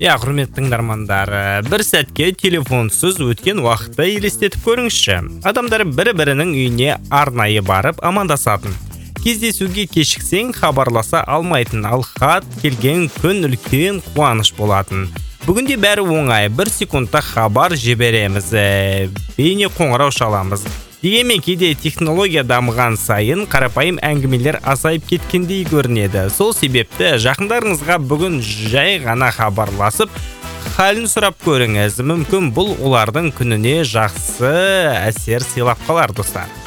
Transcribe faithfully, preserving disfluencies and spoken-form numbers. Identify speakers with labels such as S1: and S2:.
S1: Я, құрметті тыңдармандар, бір сәтке телефонсыз өткен уақытты елестетіп көріңізші. Адамдар бірі-бірінің үйіне арнайы барып амандасатын. Кездесуге кешіксең хабарласа алмайтын, ал хат келген күн үлкен қуаныш болатын. Бүгінде бәрі оңай, бір секундта хабар жібереміз, бейне қоңырау шаламыз. Дегенмен кейде технология дамыған сайын қарапайым әңгімелер азайып кеткендей көрінеді. Сол себепті жақындарыңызға бүгін жай ғана хабарласып, халін сұрап көріңіз. Мүмкін бұл олардың күніне жақсы әсер сыйлап қалар, достар.